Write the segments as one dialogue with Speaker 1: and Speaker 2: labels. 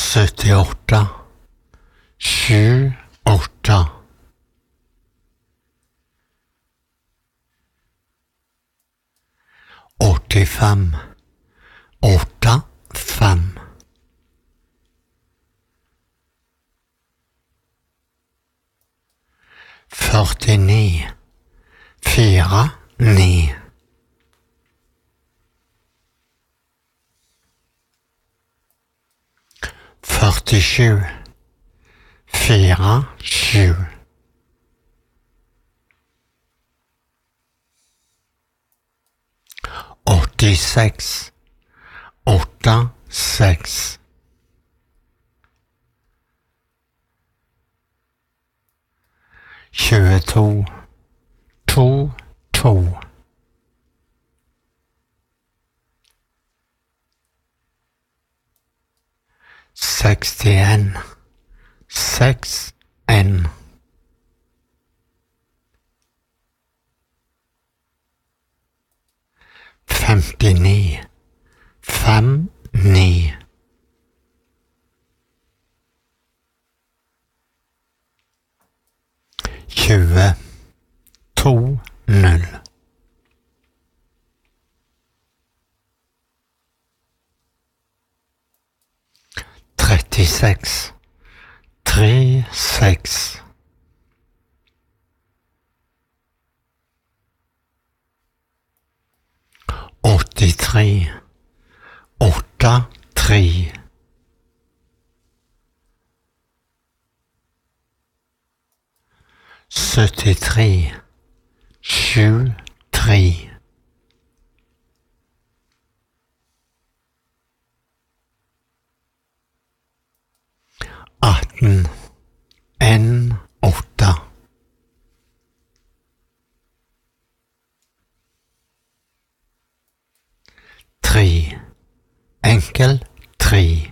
Speaker 1: 78 78 85 85 49 49 47 47 86 86 22 22 61 61 59 59 20 2 0 36 36 83 83 73 73 18 N8 3 enkel 3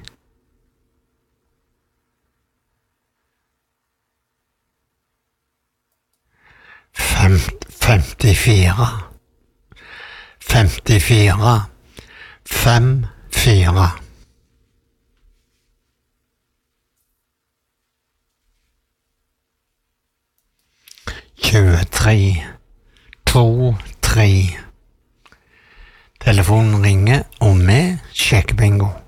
Speaker 1: 54 54 5 4 23 2 3 Telefonen ringer, og vi sjekker bingo.